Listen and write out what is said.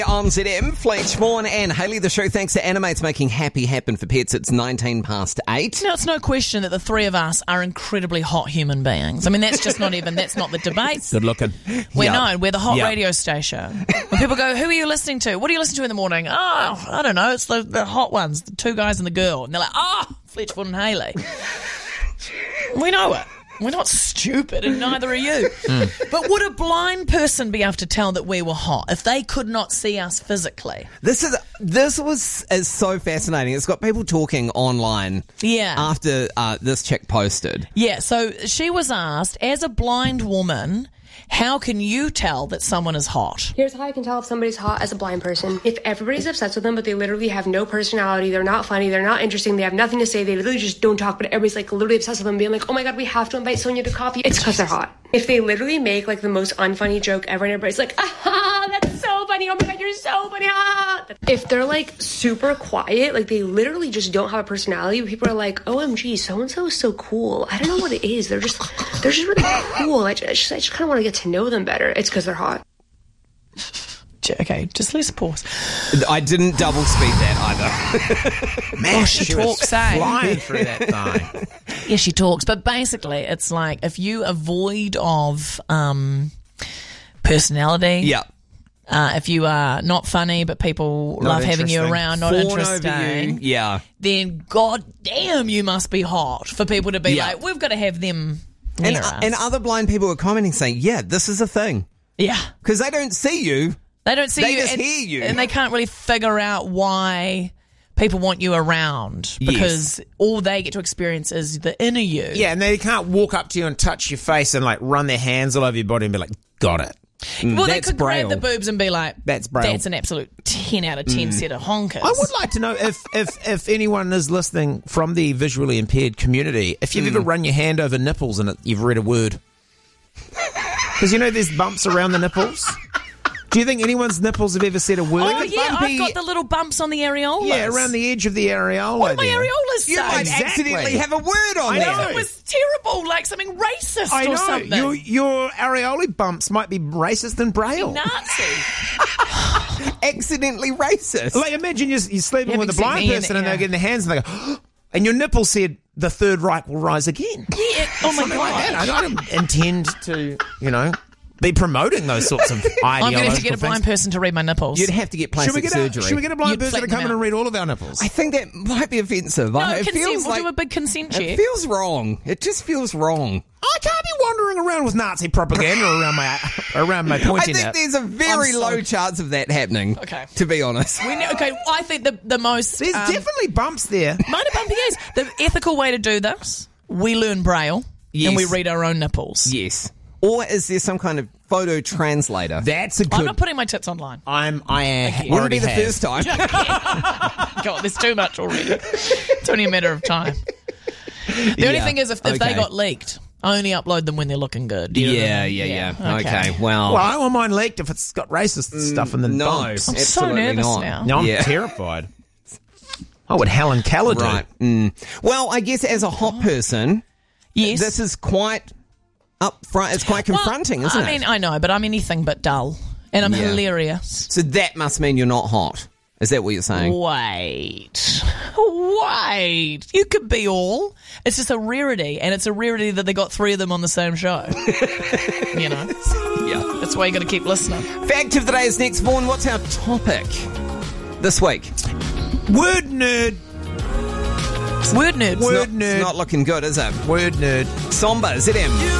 On ZM, Fletch, Morn and Hayley, the show thanks to Animates making happy happen for pets. It's 8:19. Now, it's no question that the three of us are incredibly hot human beings. I mean, that's just not even, that's not the debate. Good looking. We're known. We're the hot radio station. When people go, who are you listening to? What do you listen to in the morning? Oh, I don't know. It's the hot ones, the two guys and the girl. And they're like, Fletch, Morn and Hayley. We know it. We're not stupid, and neither are you. But would a blind person be able to tell that we were hot if they could not see us physically? This is so fascinating. It's got people talking online. Yeah. After this chick posted. Yeah. So she was asked, as a blind woman, how can you tell that someone is hot? Here's how I can tell if somebody's hot as a blind person. If everybody's obsessed with them, but they literally have no personality, they're not funny, they're not interesting, they have nothing to say, they literally just don't talk, but everybody's like literally obsessed with them, being like, oh my god, we have to invite Sonia to coffee. It's because they're hot. If they literally make like the most unfunny joke ever and everybody's like, that's so funny, oh my god, you're so funny, If they're like super quiet, like they literally just don't have a personality, but people are like, OMG, so-and-so is so cool. I don't know what it is. They're just really cool. I just kind of want to get to know them better. It's because they're hot. Okay, just let's pause. I didn't double speed that either. Man, she talks, eh? flying through that thing. Yeah, she talks. But basically, it's like if you are void of personality. Yeah. If you are not funny, but people love having you around, not Fawn interesting, over you. Yeah. then goddamn, you must be hot for people to be like, we've got to have them near us. And other blind people were commenting saying, yeah, this is a thing. Yeah. Because they don't see you. They don't see They you. just hear you. And they can't really figure out why people want you around because all they get to experience is the inner you. Yeah, and they can't walk up to you and touch your face and like run their hands all over your body and be like, got it. Well, they That's could Braille. grab the boobs and be like, That's Braille. That's an absolute 10 out of 10 set of honkers. I would like to know if anyone is listening from the visually impaired community, if you've ever run your hand over nipples and you've read a word. Because, there's bumps around the nipples. Do you think anyone's nipples have ever said a word? Oh, yeah, I've got the little bumps on the areolas. Yeah, around the edge of the areola. What do my there. areolas say? You might accidentally have a word on there. It was terrible, like something racist I know. or something. Your areola bumps might be racist than Braille. Nazi. Accidentally racist. Like, imagine you're sleeping with a Having blind seen me person in and it, they get in their hands and they go, and your nipple said, the Third Reich will rise again. Yeah. Oh, my Something God. like that. I don't intend to, be promoting those sorts of ideological I'm going to have to get a things. blind person to read my nipples. You'd have to get plastic surgery. Should we get a blind You'd person to flick come them in and out. read all of our nipples? I think that might be offensive. No, It consent. feels We'll like do a big consent check. it feels wrong. It just feels wrong. I can't be wandering around with Nazi propaganda around my I pointy think nip. there's a very I'm so- low chance of that happening. Okay. To be honest. I think the most... There's definitely bumps there. Minor bumpy is. The ethical way to do this, we learn Braille Yes. and we read our own nipples. Yes. Or is there some kind of photo translator? That's a I'm good. not putting my tits online. I Wouldn't already be the have. first time. God, there's too much already. It's only a matter of time. The only thing is if they okay. got leaked, I only upload them when they're looking good. Do you know what I mean? Yeah. Okay. Well, Well, I want mine leaked if it's got racist stuff in the no, bumps. I'm so absolutely nervous not. now. No, I'm Yeah. terrified. Oh, what Helen Keller do? Right. Well, I guess as a hot person, Yes. this is quite upfront. It's quite confronting, isn't it? I mean, I know, but I'm anything but dull. And I'm Yeah. hilarious. So that must mean you're not hot. Is that what you're saying? Wait. You could be all. It's just a rarity, and it's a rarity that they got 3 of them on the same show. Yeah. That's why you got to keep listening. Fact of the day is next. Vaughan, what's our topic this week? Word nerd. Word nerds. Word nerd. It's not looking good, is it? Word nerd. Somber, ZM.